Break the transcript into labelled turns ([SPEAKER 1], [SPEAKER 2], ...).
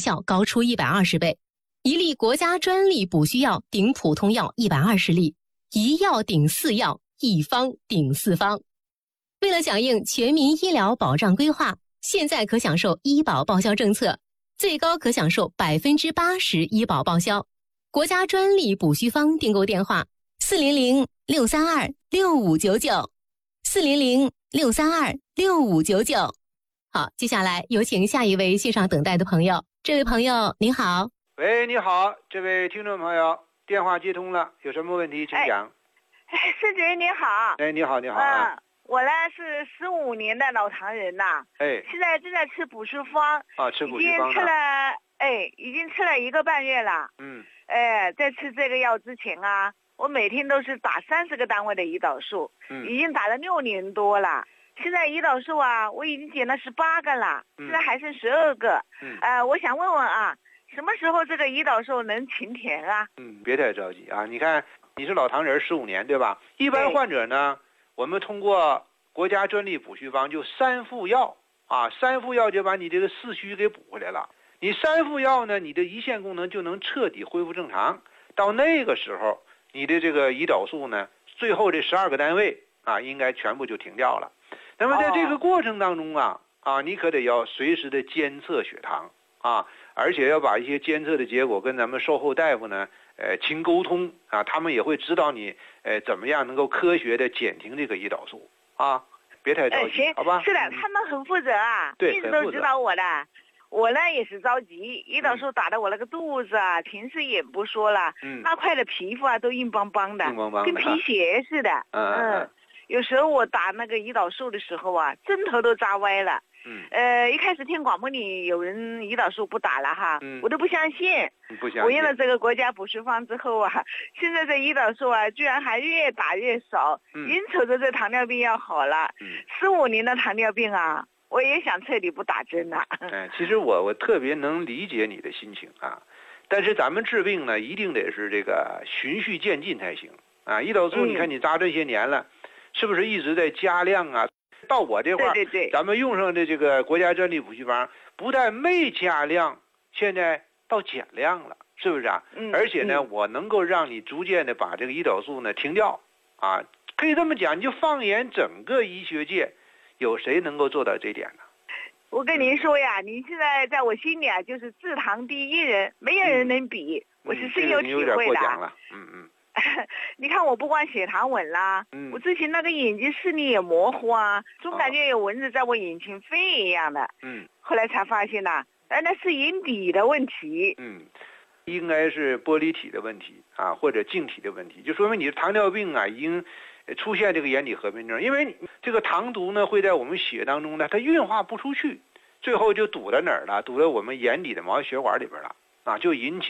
[SPEAKER 1] 效高出120倍。一粒国家专利补虚药顶普通药120粒，一药顶4药，一方顶4方。为了响应全民医疗保障规划，现在可享受医保报销政策，最高可享受80%医保报销。国家专利补虚方订购电话400-632-6599，400-632-6599。好，接下来有请下一位线上等待的朋友。这位朋友您好。
[SPEAKER 2] 喂，你好，这位听众朋友，电话接通了，有什么问题请讲。
[SPEAKER 3] 师姐你好。
[SPEAKER 2] 你好。
[SPEAKER 3] 我呢是15年的老唐人呐。现在正在吃补虚方。
[SPEAKER 2] 吃补虚方
[SPEAKER 3] 已经吃了1个半月了。在吃这个药之前啊，我每天都是打30个单位的胰岛素，已经打了6年多了。现在胰岛素啊，我已经减了18个了，现在还剩12个。我想问问啊，什么时候这个胰岛素能停填啊？
[SPEAKER 2] 别太着急啊！你看你是老唐人15年对吧？一般患者呢，我们通过国家专利补虚方就3副药，3副药就把你这个4虚给补回来了。你3副药呢，你的胰腺功能就能彻底恢复正常。到那个时候，你的这个胰岛素呢，最后这12个单位应该全部就停掉了。那么在这个过程当中你可得要随时的监测血糖而且要把一些监测的结果跟咱们售后大夫呢勤沟通他们也会指导你怎么样能够科学的减停这个胰岛素别太着急，好吧？
[SPEAKER 3] 是的，他们很负责
[SPEAKER 2] 对，
[SPEAKER 3] 一直都指导我的。我呢也是着急，胰岛素打的我那个肚子平时也不说了，那块的皮肤都硬邦邦的，跟皮鞋似的。有时候我打那个胰岛素的时候针头都扎歪了。一开始听广播里有人胰岛素不打了我都不相信。我用了这个国家补虚方之后现在这胰岛素居然还越打越少，眼瞅着这糖尿病要好了。15年的糖尿病我也想彻底不打针了。
[SPEAKER 2] 其实我特别能理解你的心情但是咱们治病呢，一定得是这个循序渐进才行胰岛素你看你扎这些年了，是不是一直在加量到我这块
[SPEAKER 3] 对，
[SPEAKER 2] 咱们用上的这个国家专利补虚方，不但没加量，现在到减量了，是不是而且呢，我能够让你逐渐的把这个胰岛素呢停掉可以这么讲，你就放眼整个医学界，有谁能够做到这一点呢？
[SPEAKER 3] 我跟您说呀，您现在在我心里就是治糖第一人，没有人能比，我是深有体会的。
[SPEAKER 2] 有点过奖了。
[SPEAKER 3] 你看我不光血糖稳啦，我之前那个眼睛视力也模糊总感觉有蚊子在我眼前飞一样的。后来才发现那是眼底的问题。
[SPEAKER 2] 应该是玻璃体的问题或者晶体的问题，就说明你的糖尿病已经出现这个眼底合并症。因为这个糖毒呢会在我们血当中呢，它运化不出去，最后就堵在哪儿了？堵在我们眼底的毛血管里边了就引起